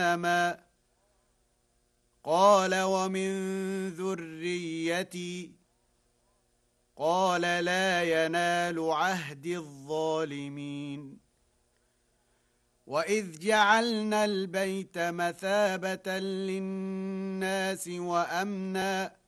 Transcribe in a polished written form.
جهنما قال ومن ذريتي قال لا ينال عهد الظالمين وإذ جعلنا البيت مثابة للناس وأمنا